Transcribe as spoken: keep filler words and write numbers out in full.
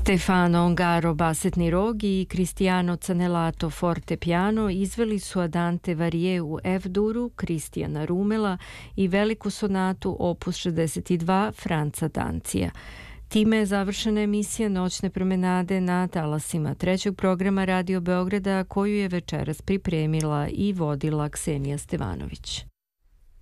Stefano Ongaro basetni rog i Cristiano Canelato forte piano izveli su Andante Varie u F-duru Kristijana Rumela i veliku sonatu opus šezdeset dva Franca Dancija. Time je završena emisija Noćne promenade na talasima trećeg programa Radio Beograda, koju je večeras pripremila i vodila Ksenija Stevanović.